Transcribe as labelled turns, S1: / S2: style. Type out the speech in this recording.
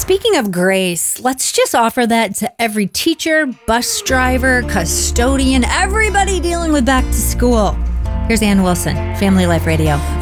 S1: Speaking of grace, let's just offer that to every teacher, bus driver, custodian, everybody dealing with back to school. Here's Ann Wilson, Family Life Radio.